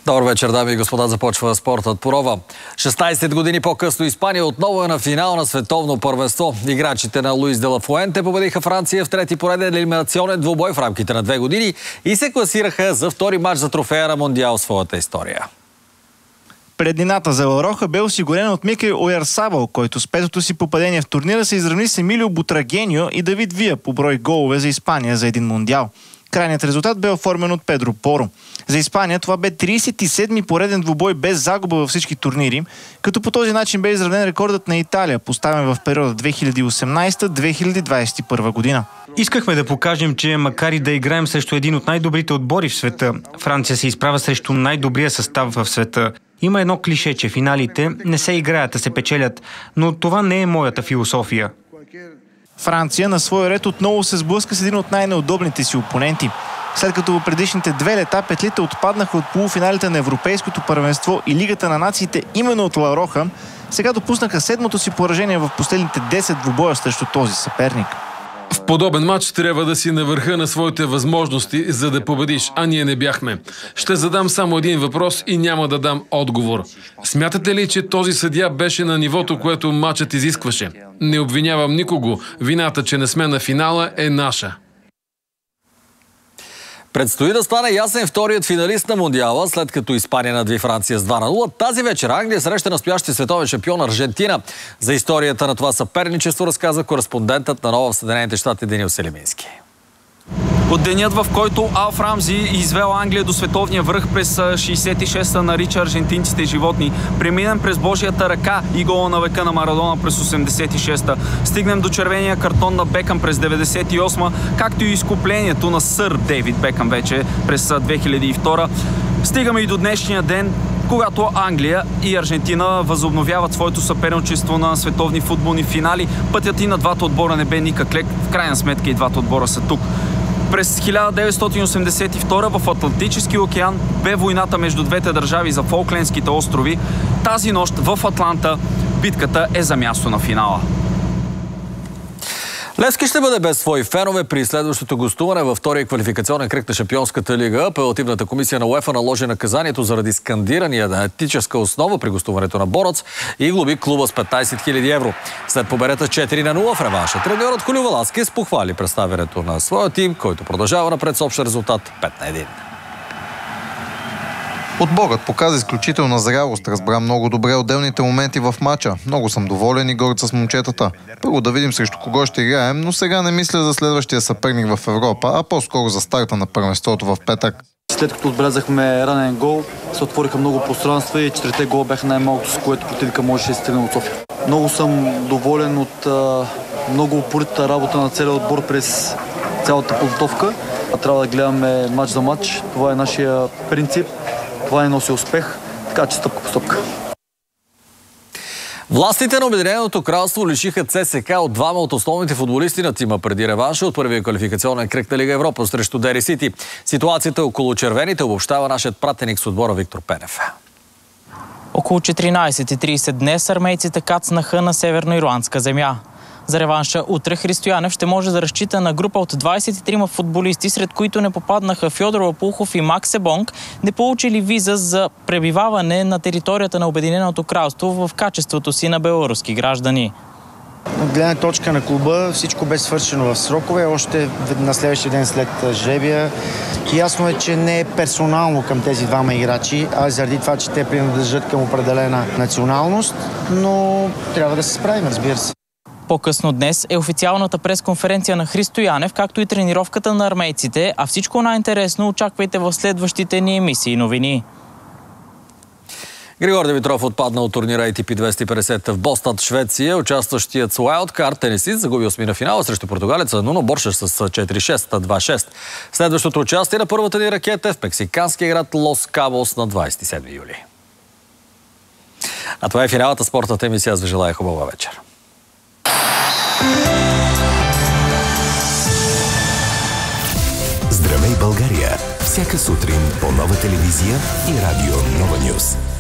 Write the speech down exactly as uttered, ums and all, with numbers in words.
Добър вечер, дами и господа. Започва спортът по Рова. шестнайсет години по-късно Испания отново е на финал на световно първенство. Играчите на Луис де ла Фуенте победиха Франция в трети пореден елиминационен двубой в рамките на две години и се класираха за втори матч за трофея на Мондиал в своята история. Преднината за Ла Роха бе осигурена от Микел Ойарсабал, който с петото си попадение в турнира се изравни с Емилио Бутрагенио и Давид Вия по брой голове за Испания за един Мондиал. Крайният резултат бе оформен от Педро Поро. За Испания това бе трийсет и седми пореден двубой без загуба във всички турнири, като по този начин бе изравнен рекордът на Италия, поставен в периода две хиляди и осемнайсета - две хиляди двайсет и първа година. Искахме да покажем, че макар и да играем срещу един от най-добрите отбори в света, Франция се изправя срещу най-добрия състав в света. Има едно клише, че финалите не се играят, а се печелят, но това не е моята философия. Франция на свой ред отново се сблъска с един от най-неудобните си опоненти. След като в предишните две лета петлите отпаднаха от полуфиналите на Европейското първенство и Лигата на нациите именно от Ла Роха, сега допуснаха седмото си поражение в последните десет двубоя срещу този съперник. В подобен матч трябва да си на върха на своите възможности, за да победиш, а ние не бяхме. Ще задам само един въпрос и няма да дам отговор. Смятате ли, че този съдия беше на нивото, което матчът изискваше? Не обвинявам никого. Вината, че не сме на финала, е наша. Предстои да стане ясен вторият финалист на Мондиала, след като Испания надви Франция с два на нула. Тази вечер Англия среща настоящия световен шампион Аржентина. За историята на това съперничество разказа кореспондентът на Нова в Съединените щати Денил Селимински. От денят, в който Алф Рамзи извел Англия до световния връх през шейсет и шеста, нарича аржентинците животни. Преминем през Божията ръка и гола на века на Марадона през осемдесет и шеста. Стигнем до червения картон на Бекъм през деветдесет и осма, както и изкуплението на сър Дейвид Бекъм вече през две хиляди и втора. Стигаме и до днешния ден, когато Англия и Аржентина възобновяват своето съперничество на световни футболни финали. Пътят и на двата отбора не бе никак лек. В крайна сметка и двата отбора са тук. През хиляда деветстотин осемдесет и втора в Атлантически океан бе войната между двете държави за Фолклендските острови. Тази нощ в Атланта битката е за място на финала. Левски ще бъде без свои фенове при следващото гостуване във втория квалификационен кръг на Шампионската лига. Апелативната комисия на УЕФА наложи наказанието заради скандирания на етническа основа при гостуването на Бороц и глоби клуба с петнайсет хиляди евро. След победата четири на нула в реванша, треньорът Хулио Веласкес похвали представянето на своя тим, който продължава напред с общ резултат пет на едно. Отборът показа изключителна зрялост, разбра много добре отделните моменти в матча. Много съм доволен и горд с момчетата. Първо да видим срещу кого ще играем, но сега не мисля за следващия съперник в Европа, а по-скоро за старта на първенството в петък. След като отбелязахме ранен гол, се отвориха много пространства и четирите гола бяха най-малкото, с което противника можеше да се стигне от София. Много съм доволен от а, много упоритата работа на целия отбор през цялата подготовка. Трябва да гледаме матч за матч. Това е нашия принцип. Това не носи успех, така че стъпка по стъпка. Властите на Обединеното кралство лишиха ЦСКА от двама от основните футболисти на тима преди реванша от първия квалификационен кръг на Лига Европа срещу Дери Сити. Ситуацията около червените обобщава нашият пратеник с отбора Виктор Пенев. Около четиринайсет и трийсет днес армейците кацнаха на северноирландска земя. За реванша утре Христо Янев ще може да разчита на група от двайсет и трима футболисти, сред които не попаднаха Фьодор Лопухов и Макс Себонг, не получили виза за пребиваване на територията на Обединеното кралство в качеството си на белоруски граждани. От гледна точка на клуба всичко бе свършено в срокове, още на следващия ден след жребия. Ясно е, че не е персонално към тези двама играчи, а заради това, че те принадлежат към определена националност, но трябва да се справим, разбира се. По-късно днес е официалната пресконференция на Христо Янев, както и тренировката на армейците, а всичко най-интересно очаквайте в следващите ни емисии новини. Григор Димитров отпадна от турнира Ей Ти Пи двеста и петдесет в Бостон, Швеция. Участващият с уайлдкарт тенисист загуби осмина финала срещу португалеца Нуно Боршеш с четири шест, два шест. Следващото участие на първата ни ракета е в мексиканския град Лос Кабос на двайсет и седми юли. А това е финалната спортната емисия. Аз ви желая хубава вечер. Здравей, България! Всяка сутрин по Нова телевизия и радио Нова Нюз.